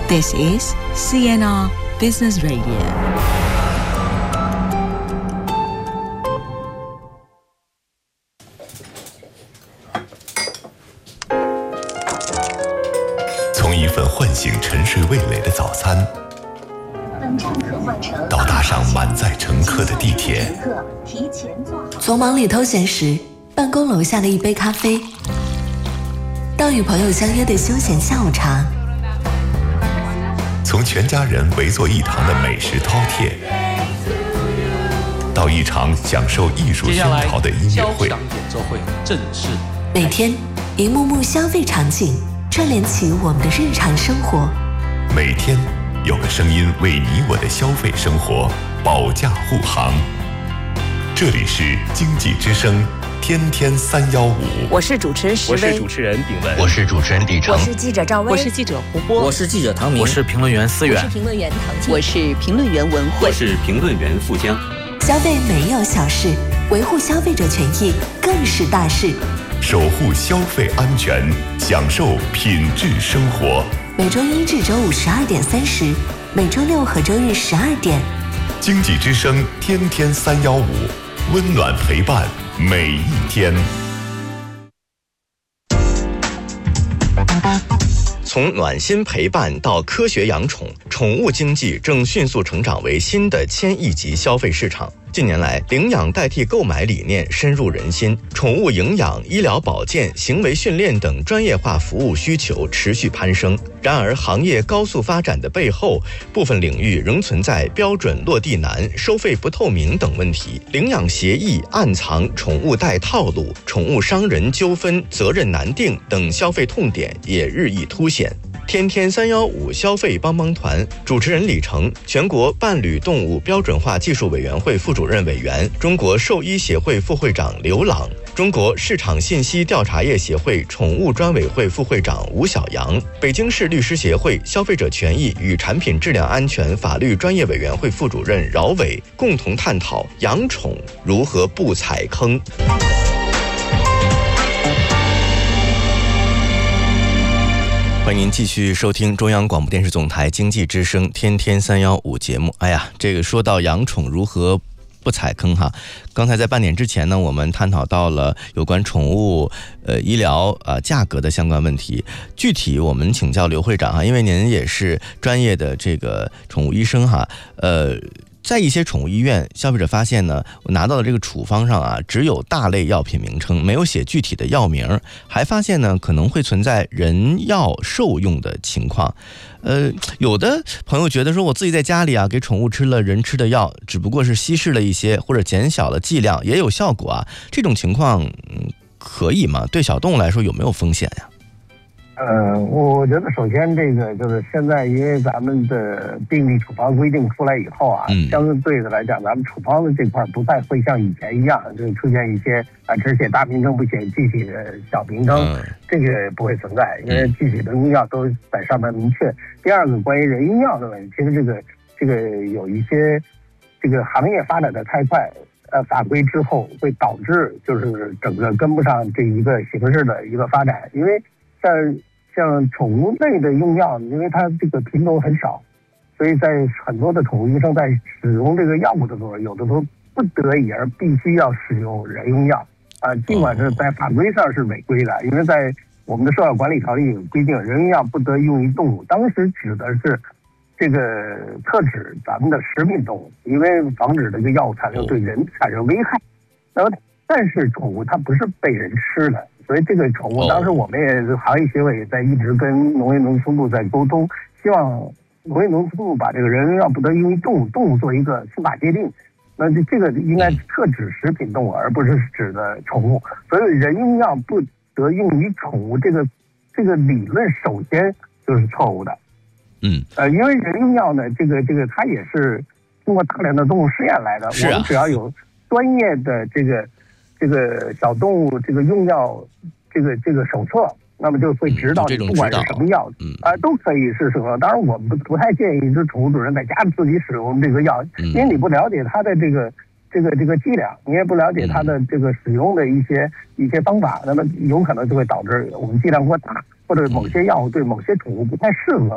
This is CNR Business Radio. 从一份唤醒沉睡味蕾的早餐，到搭上满载乘客的地铁， 从忙里偷闲时办公楼下的一杯咖啡，到与朋友相约的休闲下午茶， 从全家人围坐一堂的美食饕餮，到一场享受艺术熏陶的音乐会， 演奏会正式。 每天一幕幕消费场景串联起我们的日常生活， 每天有个声音为你我的消费生活保驾护航。这里是经济之声天天315， 我是主持人石威， 我是主持人炳文， 我是主持人李成， 我是记者赵薇， 我是记者胡波， 我是记者唐明， 我是评论员思远， 我是评论员唐静， 我是评论员文慧， 我是评论员富江。 消费没有小事，维护消费者权益更是大事。 守护消费安全，享受品质生活。 每周一至周五12点30，每周六和周日12点。 经济之声天天315，温暖陪伴每一天。 从暖心陪伴到科学养宠，宠物经济正迅速成长为新的1000亿级消费市场。近年来，领养代替购买理念深入人心，宠物营养、医疗保健、行为训练等专业化服务需求持续攀升。然而，行业高速发展的背后，部分领域仍存在标准落地难、收费不透明等问题。领养协议暗藏宠物贷套路、宠物伤人纠纷责任难定等消费痛点也日益凸显。天天315消费帮帮团主持人李成，全国伴侣动物标准化技术委员会副主任委员，中国兽医协会副会长刘朗，中国市场信息调查业协会宠物专委会副会长吴晓阳，北京市律师协会消费者权益与产品质量安全法律专业委员会副主任饶伟，共同探讨养宠如何不踩坑。欢迎您继续收听中央广播电视总台经济之声天天315节目。哎呀，这个说到养宠如何不踩坑哈，刚才在半点之前呢，我们探讨到了有关宠物医疗价格的相关问题。具体我们请教刘会长哈，因为您也是专业的这个宠物医生哈，在一些宠物医院，消费者发现呢，我拿到的这个处方上啊，只有大类药品名称，没有写具体的药名，还发现呢，可能会存在人药兽用的情况。有的朋友觉得说，我自己在家里啊，给宠物吃了人吃的药，只不过是稀释了一些或者减小了剂量，也有效果啊。这种情况，可以吗？对小动物来说有没有风险呀？ 我觉得首先这个就是现在因为咱们的病历处方规定出来以后啊，相对的来讲，咱们处方的这块不再会像以前一样，就出现一些只写大名称不写具体的小名称，这个不会存在，因为具体的用药都在上面明确。第二个，关于人用药的问题，其实这个有一些这个行业发展的太快，法规之后会导致就是整个跟不上这一个形势的一个发展，因为像宠物类的用药，因为它这个品种很少，所以在很多的宠物医生在使用这个药物的时候，有的时候不得已而必须要使用人用药尽管是在法规上是违规的，因为在我们的兽药管理条例有规定，人用药不得用于动物，当时指的是这个特指咱们的食品动物，因为防止这个药物产生对人产生危害。那么但是宠物它不是被人吃的，所以这个宠物当时我们也行业协会也在一直跟农业农村部在沟通，希望农业农村部把这个人用药不得用于动物做一个司法界定。那这个应该特指食品动物，而不是指的宠物。所以人用药不得用于宠物，这个理论首先就是错误的。因为人用药呢，这个它也是通过大量的动物试验来的。我们只要有专业的这个小动物这个用药这个手册，那么就会指导你不管是什么药都可以是什么。当然我们不太建议是宠物主人在家自己使用这个药，因为你不了解它的这个剂量，你也不了解它的这个使用的一些方法，那么有可能就会导致我们剂量过大，或者某些药物对某些宠物不太适合。